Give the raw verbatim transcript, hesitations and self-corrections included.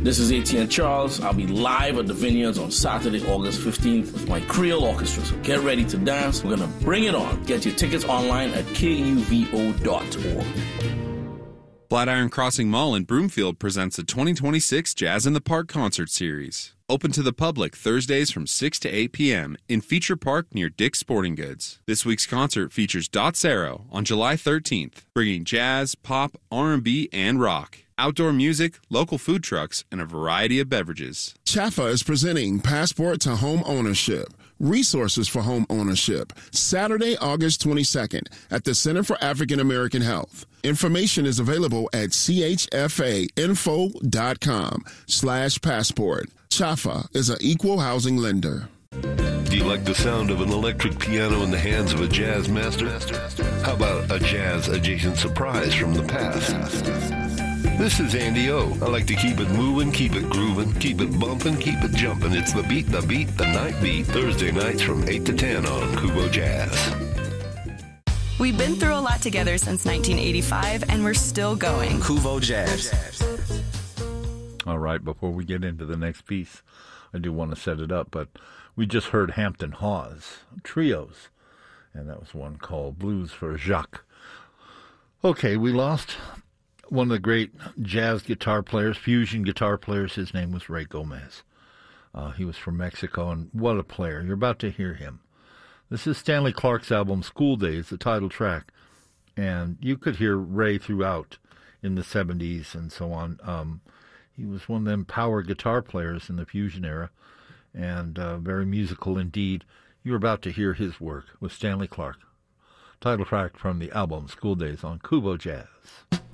This is Etienne Charles. I'll be live at the Vineyards on Saturday, August fifteenth with my Creole Orchestra. So get ready to dance. We're going to bring it on. Get your tickets online at K U V O dot org. Flatiron Crossing Mall in Broomfield presents the twenty twenty-six Jazz in the Park concert series. Open to the public Thursdays from six to eight p.m. in Feature Park near Dick's Sporting Goods. This week's concert features Dot Sero on July thirteenth, bringing jazz, pop, R and B, and rock. Outdoor music, local food trucks, and a variety of beverages. Chaffa is presenting Passport to Home Ownership. Resources for Home Ownership, Saturday, August twenty-second at the Center for African American Health. Information is available at chfainfo.com slash passport. Chaffa is an equal housing lender. Do you like the sound of an electric piano in the hands of a jazz master? How about a jazz-adjacent surprise from the past? This is Andy O. I like to keep it moving, keep it grooving, keep it bumping, keep it jumping. It's the beat, the beat, the night beat. Thursday nights from eight to ten on Kubo Jazz. We've been through a lot together since nineteen eighty-five, and we're still going. Kubo Jazz. All right, before we get into the next piece, I do want to set it up, but we just heard Hampton Hawes, trios, and that was one called Blues for Jacques. Okay, we lost one of the great jazz guitar players, fusion guitar players. His name was Ray Gomez. Uh, he was from Mexico, and what a player. You're about to hear him. This is Stanley Clarke's album, School Days, the title track. And you could hear Ray throughout in the seventies and so on. Um, he was one of them power guitar players in the fusion era, and uh, very musical indeed. You're about to hear his work with Stanley Clarke. Title track from the album, School Days, on Kubo Jazz.